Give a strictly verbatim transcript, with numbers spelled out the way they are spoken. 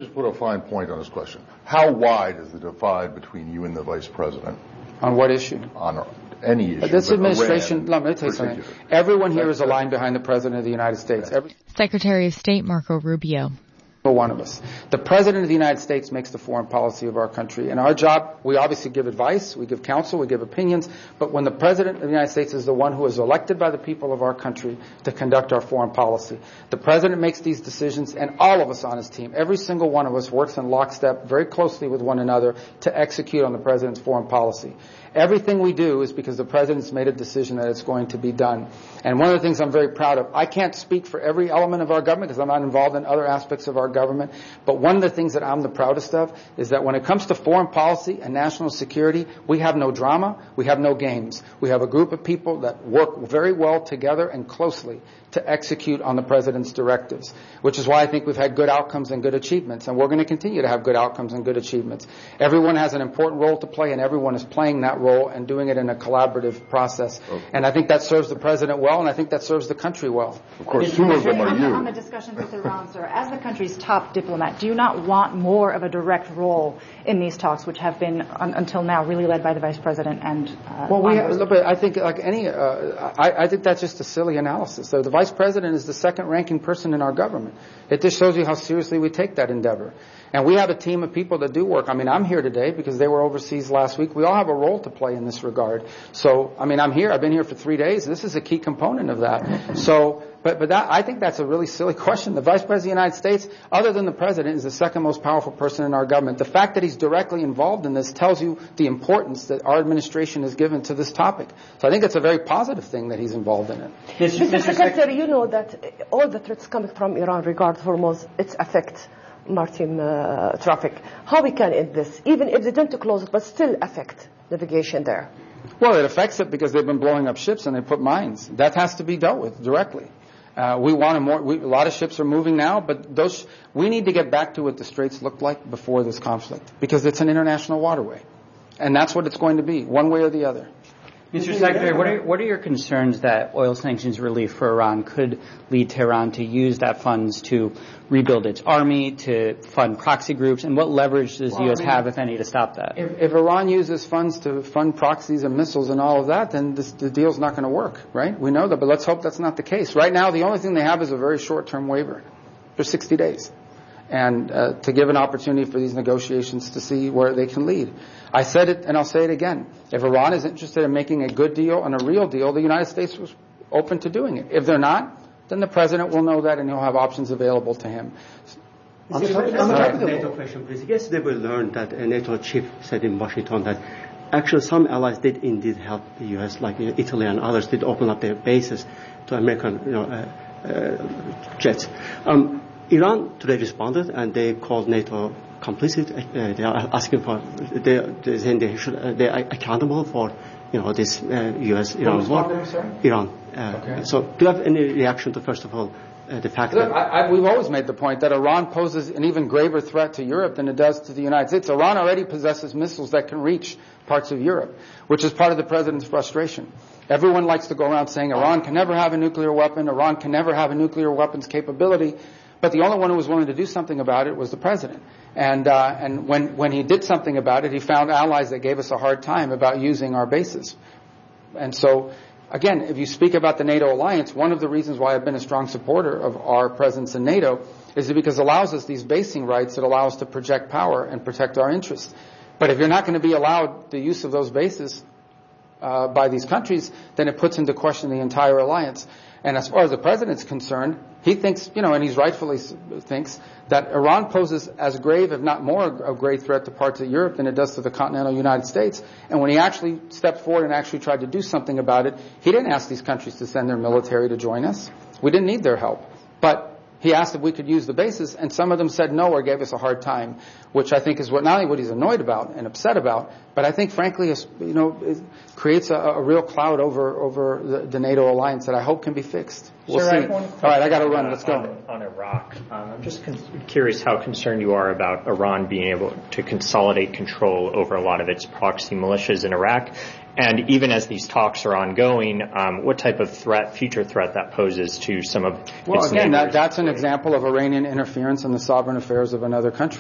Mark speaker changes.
Speaker 1: just put a fine point on this question. How wide is the divide between you and the Vice President?
Speaker 2: On what issue?
Speaker 1: On any issue.
Speaker 2: This administration, let me tell you something. Everyone here is aligned behind the President of the United States. Every,
Speaker 3: Secretary of State Marco Rubio.
Speaker 2: For one of us. The President of the United States makes the foreign policy of our country. And our job, we obviously give advice, we give counsel, we give opinions, but when the President of the United States is the one who is elected by the people of our country to conduct our foreign policy, the President makes these decisions, and all of us on his team, every single one of us works in lockstep very closely with one another to execute on the President's foreign policy. Everything we do is because the President's made a decision that it's going to be done. And one of the things I'm very proud of, I can't speak for every element of our government because I'm not involved in other aspects of our government, but one of the things that I'm the proudest of is that when it comes to foreign policy and national security, we have no drama, we have no games. We have a group of people that work very well together and closely to execute on the President's directives, which is why I think we've had good outcomes and good achievements, and we're going to continue to have good outcomes and good achievements. Everyone has an important role to play, and everyone is playing that role and doing it in a collaborative process. Okay. And I think that serves the President well, and I think that serves the country well.
Speaker 1: Of course, two of them are you.
Speaker 4: On the discussion with Iran, sir, as the country's top diplomat, do you not want more of a direct role in these talks, which have been, un- until now, really led by the Vice President and uh,
Speaker 2: Well, we have, but I think, like any, uh, I, I think that's just a silly analysis. So the Vice President is the second-ranking person in our government. It just shows you how seriously we take that endeavor. And we have a team of people that do work. I mean, I'm here today because they were overseas last week. We all have a role to play in this regard. So, I mean, I'm here. I've been here for three days. This is a key component of that. So, but, but that, I think that's a really silly question. The Vice President of the United States, other than the President, is the second most powerful person in our government. The fact that he's directly involved in this tells you the importance that our administration has given to this topic. So I think it's a very positive thing that he's involved in it.
Speaker 5: Mister Mister Secretary, you know that all the threats coming from Iran regarding Hormuz, its affect maritime uh, traffic. How we can end this, even if they don't close it, but still affect navigation there?
Speaker 2: Well, it affects it because they've been blowing up ships and they put mines. That has to be dealt with directly. Uh, we want a more. We, a lot of ships are moving now, but those we need to get back to what the Straits looked like before this conflict, because it's an international waterway, and that's what it's going to be, one way or the other.
Speaker 6: Mister Secretary, what are, what are your concerns that oil sanctions relief for Iran could lead Tehran to use that funds to rebuild its army, to fund proxy groups, and what leverage does
Speaker 2: well,
Speaker 6: the U S
Speaker 2: I mean,
Speaker 6: have, if any, to stop that?
Speaker 2: If, if Iran uses funds to fund proxies and missiles and all of that, then this, the deal's not going to work, right? We know that, but let's hope that's not the case. Right now, the only thing they have is a very short-term waiver for sixty days. And uh, to give an opportunity for these negotiations to see where they can lead. I said it, and I'll say it again. If Iran is interested in making a good deal and a real deal, the United States was open to doing it. If they're not, then the President will know that and he'll have options available to him.
Speaker 7: On the NATO question, please. Yesterday we learned that a NATO chief said in Washington that actually some allies did indeed help the U S, like Italy and others did open up their bases to American you know, uh, uh, jets. Um, Iran today responded and they called NATO complicit. Uh, they are asking for, they, they saying they should, uh, they are accountable for, you know, this uh, U S Iran war. Iran. Uh, okay. So, do you have any reaction to, first of all, uh, the fact
Speaker 2: Look,
Speaker 7: that
Speaker 2: I, I, we've always made the point that Iran poses an even graver threat to Europe than it does to the United States. Iran already possesses missiles that can reach parts of Europe, which is part of the President's frustration. Everyone likes to go around saying Iran can never have a nuclear weapon, Iran can never have a nuclear weapons capability. But the only one who was willing to do something about it was the President. And uh, and when, when he did something about it, he found allies that gave us a hard time about using our bases. And so, again, if you speak about the NATO alliance, one of the reasons why I've been a strong supporter of our presence in NATO is because it allows us these basing rights that allow us to project power and protect our interests. But if you're not going to be allowed the use of those bases uh, by these countries, then it puts into question the entire alliance. And as far as the President's concerned, he thinks, you know, and he's rightfully thinks, that Iran poses as grave, if not more, a grave threat to parts of Europe than it does to the continental United States. And when he actually stepped forward and actually tried to do something about it, he didn't ask these countries to send their military to join us. We didn't need their help. But he asked if we could use the bases, and some of them said no or gave us a hard time, which I think is what not only what he's annoyed about and upset about, but I think, frankly, is, you know, it creates a, a real cloud over over the, the NATO alliance that I hope can be fixed. We'll
Speaker 8: Sir,
Speaker 2: see.
Speaker 8: I have one
Speaker 2: All right, I got to run.
Speaker 8: on,
Speaker 2: Let's go.
Speaker 8: On, on Iraq, um, I'm just con- curious how concerned you are about Iran being able to consolidate control over a lot of its proxy militias in Iraq. And even as these talks are ongoing, um, what type of threat, future threat, that poses to some of
Speaker 2: well,
Speaker 8: its
Speaker 2: again,
Speaker 8: neighbors?
Speaker 2: that, that's an example of Iranian interference in the sovereign affairs of another country.